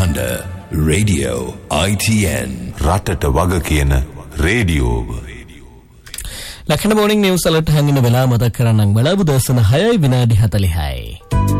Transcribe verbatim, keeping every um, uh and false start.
හඬ radio I T N රටට වග කියන රේඩියෝව. ලක්ෂණ මෝර්නිං නිවුස් අලර්ට් හංගින වෙලාව මතක් කරන්නම්. වෙලාව දවසන හයයි විනාඩි හතළිහයි.